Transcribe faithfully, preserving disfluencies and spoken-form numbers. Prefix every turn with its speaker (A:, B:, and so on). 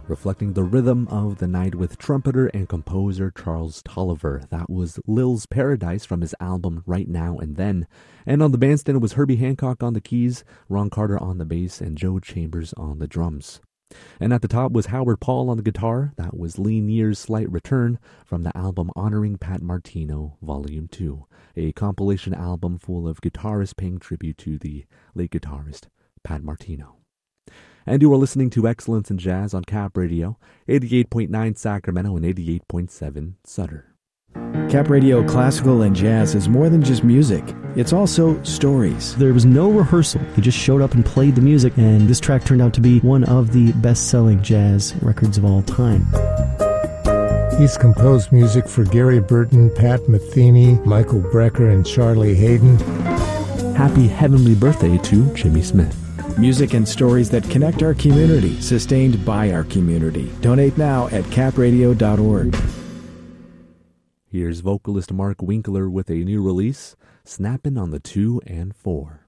A: reflecting the rhythm of the night with trumpeter and composer Charles Tolliver. That was Lil's Paradise from his album Right Now and Then. And on the bandstand, it was Herbie Hancock on the keys, Ron Carter on the bass, and Joe Chambers on the drums. And at the top was Howard Paul on the guitar. That was Lee Neer's Slight Return from the album Honoring Pat Martino, Volume two, a compilation album full of guitarists paying tribute to the late guitarist Pat Martino. And you are listening to Excellence in Jazz on Cap Radio, eighty-eight point nine Sacramento and eighty-eight point seven Sutter.
B: Cap Radio Classical and Jazz is more than just music. It's also stories.
C: There was no rehearsal. He just showed up and played the music, and this track turned out to be one of the best-selling jazz records of all time.
D: He's composed music for Gary Burton, Pat Metheny, Michael Brecker, and Charlie Hayden.
A: Happy heavenly birthday to Jimmy Smith.
B: Music and stories that connect our community, sustained by our community. Donate now at cap radio dot org.
A: Here's vocalist Mark Winkler with a new release, Snappin' on the two and four.